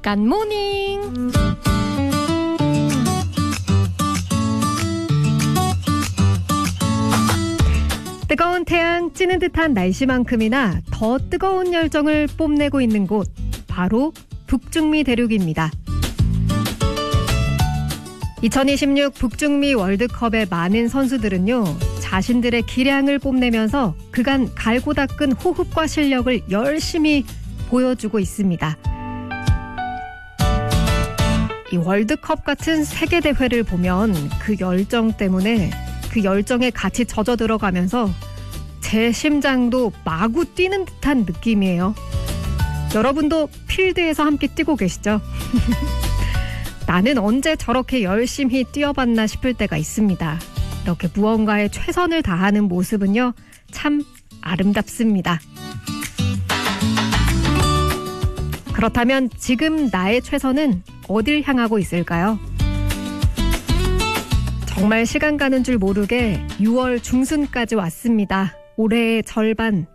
굿모닝. 뜨거운 태양 찌는 듯한 날씨만큼이나 더 뜨거운 열정을 뽐내고 있는 곳, 바로 북중미 대륙입니다. 2026 북중미 월드컵의 많은 선수들은요, 자신들의 기량을 뽐내면서 그간 갈고 닦은 호흡과 실력을 열심히 보여주고 있습니다. 이 월드컵 같은 세계대회를 보면 그 열정 때문에 그 열정에 같이 젖어 들어가면서 제 심장도 마구 뛰는 듯한 느낌이에요. 여러분도 필드에서 함께 뛰고 계시죠? 나는 언제 저렇게 열심히 뛰어봤나 싶을 때가 있습니다. 이렇게 무언가에 최선을 다하는 모습은요, 참 아름답습니다. 그렇다면 지금 나의 최선은 어딜 향하고 있을까요? 정말 시간 가는 줄 모르게 6월 중순까지 왔습니다. 올해의 절반.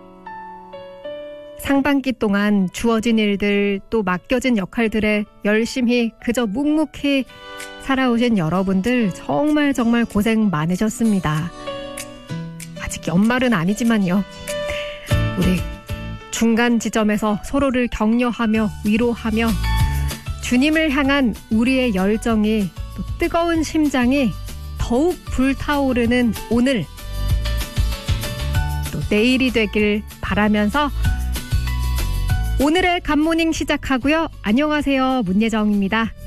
상반기 동안 주어진 일들, 또 맡겨진 역할들에 열심히 그저 묵묵히 살아오신 여러분들 정말 고생 많으셨습니다. 아직 연말은 아니지만요. 우리 중간 지점에서 서로를 격려하며 위로하며 주님을 향한 우리의 열정이, 또 뜨거운 심장이 더욱 불타오르는 오늘, 또 내일이 되길 바라면서 오늘의 굿모닝 시작하고요. 안녕하세요, 문예정입니다.